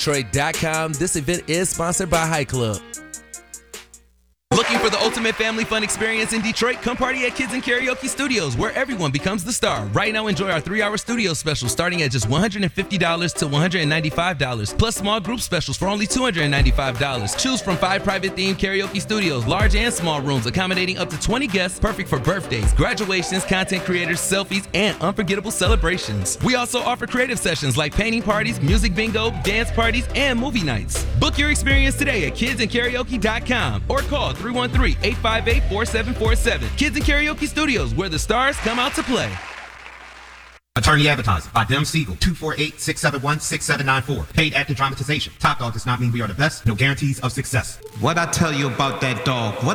Detroit.com. This event is sponsored by High Club. Looking for the ultimate family fun experience in Detroit? Come party at Kids and Karaoke Studios, where everyone becomes the star. Right now, enjoy our 3-hour studio special starting at just $150 to $195, plus small group specials for only $295. Choose from 5 private themed karaoke studios, large and small rooms, accommodating up to 20 guests, perfect for birthdays, graduations, content creators, selfies, and unforgettable celebrations. We also offer creative sessions like painting parties, music bingo, dance parties, and movie nights. Book your experience today at kidsandkaraoke.com or call 313-858-4747. Kids and Karaoke Studios, where the stars come out to play. Attorney Advertising by Dem Siegel, 248-671-6794. Paid active dramatization. Top Dog does not mean we are the best. No guarantees of success. What I tell you about that dog? What